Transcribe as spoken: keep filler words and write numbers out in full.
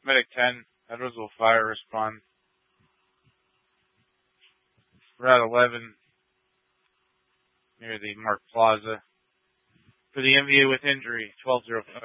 Medic ten, Edwardsville Fire, respond. Route eleven, near the Mark Plaza. For the M V A with injury, twelve oh five.